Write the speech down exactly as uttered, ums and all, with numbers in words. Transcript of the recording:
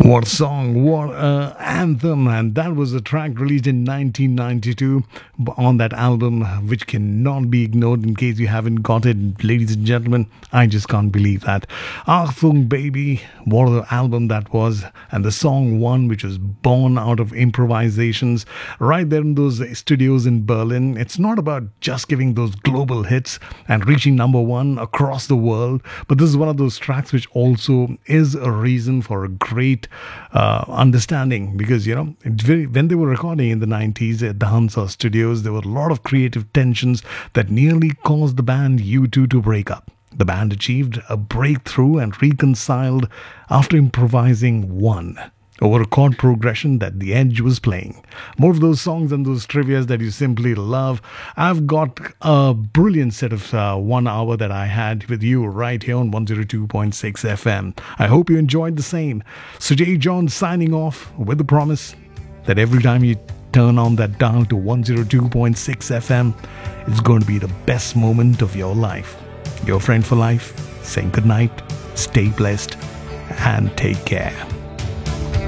What a song, what a anthem, and that was a track released in nineteen ninety-two on that album, which cannot be ignored in case you haven't got it, ladies and gentlemen. I just can't believe that. Achtung Baby, what an album that was, and the song One, which was born out of improvisations right there in those studios in Berlin. It's not about just giving those global hits and reaching number one across the world, but this is one of those tracks which also is a reason for a great uh, understanding, because, you know, it's very, when they were recording in the nineties at the Hansa Studios, there were a lot of creative tensions that nearly caused the band U two to break up. The band achieved a breakthrough and reconciled after improvising One over a chord progression that The Edge was playing. More of those songs and those trivias that you simply love. I've got a brilliant set of uh, one hour that I had with you right here on one oh two point six F M. I hope you enjoyed the same. Sujay John signing off with the promise that every time you turn on that dial to one oh two point six F M, it's going to be the best moment of your life. Your friend for life saying good night, stay blessed, and take care.